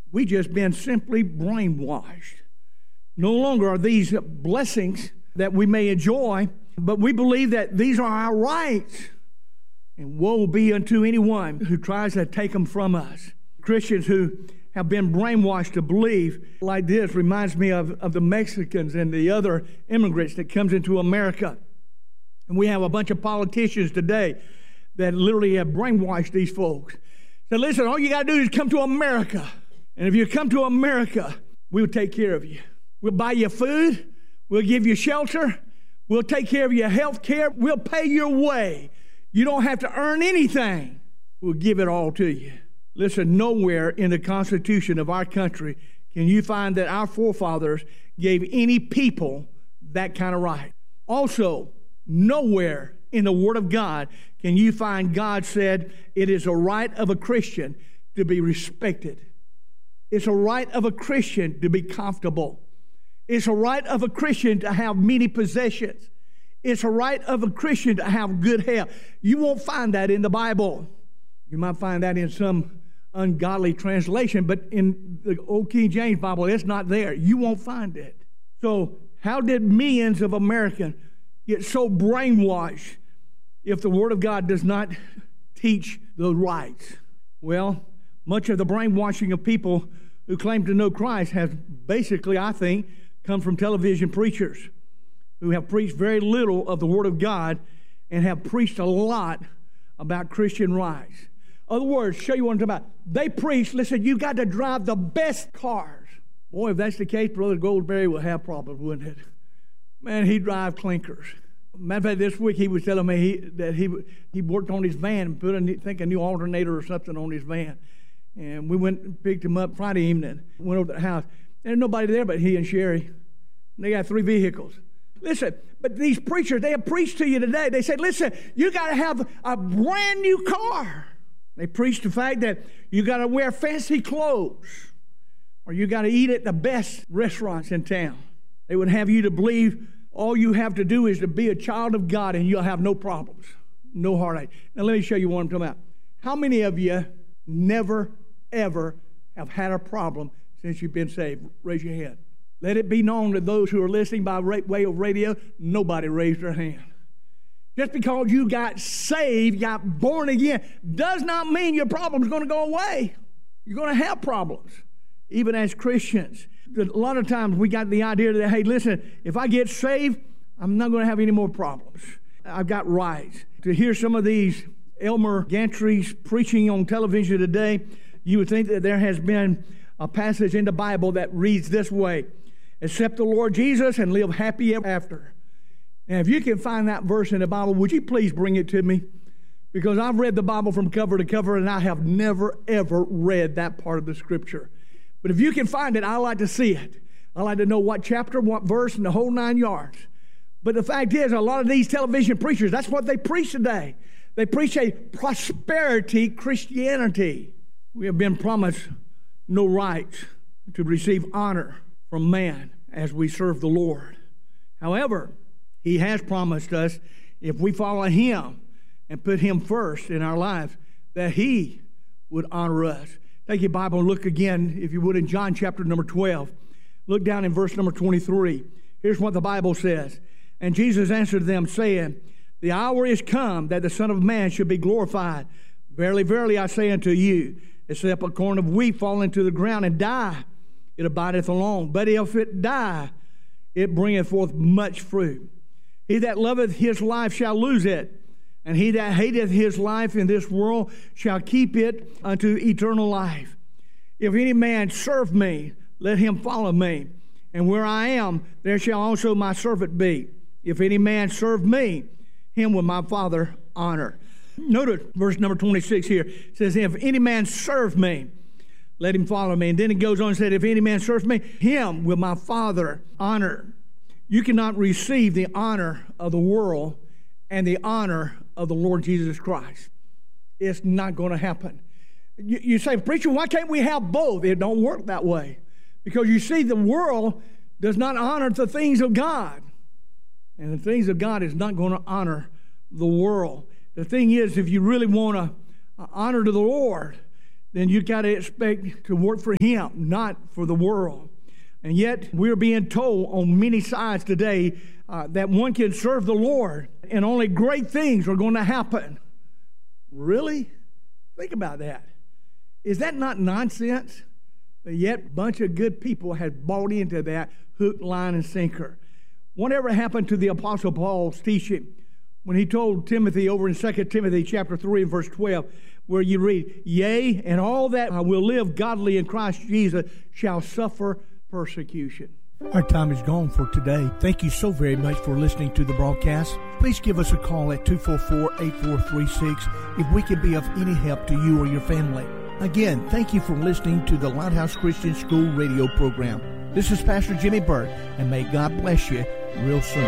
We just been simply brainwashed. No longer are these blessings that we may enjoy, but we believe that these are our rights. And woe be unto anyone who tries to take them from us. Christians who have been brainwashed to believe like this reminds me of the Mexicans and the other immigrants that comes into America. And we have a bunch of politicians today that literally have brainwashed these folks. So listen, all you got to do is come to America. And if you come to America, we'll take care of you. We'll buy you food. We'll give you shelter. We'll take care of your health care. We'll pay your way. You don't have to earn anything. We'll give it all to you. Listen, nowhere in the Constitution of our country can you find that our forefathers gave any people that kind of right. Also, nowhere in the Word of God can you find God said it is a right of a Christian to be respected. It's a right of a Christian to be comfortable. It's a right of a Christian to have many possessions. It's a right of a Christian to have good health. You won't find that in the Bible. You might find that in some ungodly translation, but in the old King James Bible, it's not there. You won't find it. So how did millions of Americans get so brainwashed if the Word of God does not teach the rights? Well, much of the brainwashing of people who claim to know Christ has basically, I think, come from television preachers who have preached very little of the Word of God and have preached a lot about Christian rights. In other words, show you what I'm talking about. They preach, listen, you got to drive the best cars. Boy, if that's the case, Brother Goldsberry will have problems, wouldn't it? Man, he drive clinkers. Matter of fact, this week he was telling me that he worked on his van and put a new alternator or something on his van. And we went and picked him up Friday evening, went over to the house. There's nobody there but he and Sherry. And they got 3 vehicles. Listen, but these preachers, they have preached to you today. They said, listen, you got to have a brand new car. They preached the fact that you got to wear fancy clothes or you got to eat at the best restaurants in town. They would have you to believe all you have to do is to be a child of God and you'll have no problems, no heartache. Now, let me show you what I'm talking about. How many of you never, ever have had a problem since you've been saved? Raise your hand. Let it be known to those who are listening by way of radio, nobody raised their hand. Just because you got saved, got born again, does not mean your problem's going to go away. You're going to have problems, even as Christians. A lot of times we got the idea that, hey, listen, if I get saved, I'm not going to have any more problems. I've got rights. To hear some of these Elmer Gantry's preaching on television today, you would think that there has been a passage in the Bible that reads this way: accept the Lord Jesus and live happy ever after. And if you can find that verse in the Bible, would you please bring it to me? Because I've read the Bible from cover to cover, and I have never, ever read that part of the Scripture. But if you can find it, I like to see it. I like to know what chapter, what verse, and the whole 9 yards. But the fact is, a lot of these television preachers, that's what they preach today. They preach a prosperity Christianity. We have been promised no right to receive honor from man as we serve the Lord. However, He has promised us, if we follow Him and put Him first in our lives, that He would honor us. Take your Bible and look again, if you would, in John chapter number 12. Look down in verse number 23. Here's what the Bible says. And Jesus answered them, saying, the hour is come that the Son of Man should be glorified. Verily, verily, I say unto you, except a corn of wheat fall into the ground and die, it abideth alone. But if it die, it bringeth forth much fruit. He that loveth his life shall lose it, and he that hateth his life in this world shall keep it unto eternal life. If any man serve me, let him follow me. And where I am, there shall also my servant be. If any man serve me, him will my Father honor. Notice verse number 26 here. It says, if any man serve me, let him follow me. And then it goes on and said, if any man serve me, him will my Father honor. You cannot receive the honor of the world and the honor of the Lord Jesus Christ. It's not going to happen. You say, preacher, why can't we have both? It don't work that way. Because you see, the world does not honor the things of God. And the things of God is not going to honor the world. The thing is, if you really want to honor to the Lord, then you got to expect to work for Him, not for the world. And yet we're being told on many sides today that one can serve the Lord and only great things are going to happen. Really? Think about that. Is that not nonsense? But yet a bunch of good people have bought into that hook, line, and sinker. Whatever happened to the Apostle Paul's teaching when he told Timothy over in 2 Timothy chapter 3 and verse 12, where you read, "Yea, and all that will live godly in Christ Jesus shall suffer persecution." Our time is gone for today. Thank you so very much for listening to the broadcast. Please give us a call at 244-8436 if we can be of any help to you or your family. Again, thank you for listening to the Lighthouse Christian School radio program. This is Pastor Jimmy Burt, and may God bless you real soon.